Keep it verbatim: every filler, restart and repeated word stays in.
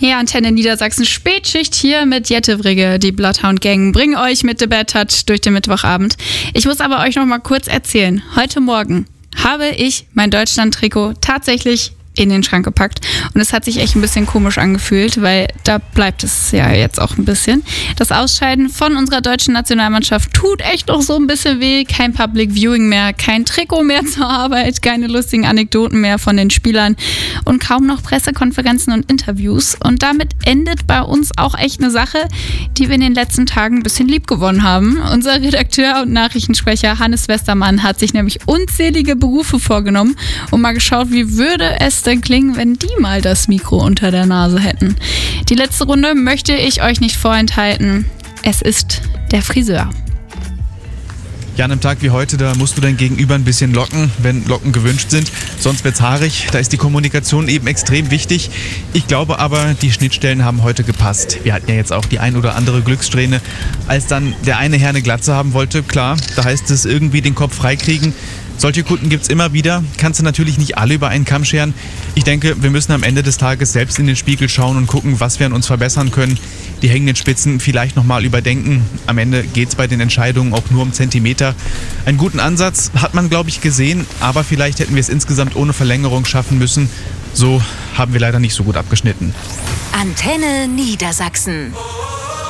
Ja, Antenne Niedersachsen Spätschicht hier mit Jette Vrigge. Die Bloodhound Gang bringen euch mit The Bad Touch durch den Mittwochabend. Ich muss aber euch noch mal kurz erzählen. Heute Morgen habe ich mein Deutschland-Trikot tatsächlich in den Schrank gepackt. Und es hat sich echt ein bisschen komisch angefühlt, weil da bleibt es ja jetzt auch ein bisschen. Das Ausscheiden von unserer deutschen Nationalmannschaft tut echt noch so ein bisschen weh. Kein Public Viewing mehr, kein Trikot mehr zur Arbeit, keine lustigen Anekdoten mehr von den Spielern und kaum noch Pressekonferenzen und Interviews. Und damit endet bei uns auch echt eine Sache, die wir in den letzten Tagen ein bisschen lieb gewonnen haben. Unser Redakteur und Nachrichtensprecher Hannes Westermann hat sich nämlich unzählige Berufe vorgenommen und mal geschaut, wie würde es denn klingen, wenn die mal das Mikro unter der Nase hätten. Die letzte Runde möchte ich euch nicht vorenthalten. Es ist der Friseur. Ja, an einem Tag wie heute, da musst du dein Gegenüber ein bisschen locken, wenn Locken gewünscht sind. Sonst wird's haarig. Da ist die Kommunikation eben extrem wichtig. Ich glaube aber, die Schnittstellen haben heute gepasst. Wir hatten ja jetzt auch die ein oder andere Glückssträhne. Als dann der eine Herr eine Glatze haben wollte, klar, da heißt es irgendwie den Kopf freikriegen. Solche Kunden gibt es immer wieder. Kannst du natürlich nicht alle über einen Kamm scheren. Ich denke, wir müssen am Ende des Tages selbst in den Spiegel schauen und gucken, was wir an uns verbessern können. Die hängenden Spitzen vielleicht nochmal überdenken. Am Ende geht es bei den Entscheidungen auch nur um Zentimeter. Einen guten Ansatz hat man, glaube ich, gesehen. Aber vielleicht hätten wir es insgesamt ohne Verlängerung schaffen müssen. So haben wir leider nicht so gut abgeschnitten. Antenne Niedersachsen.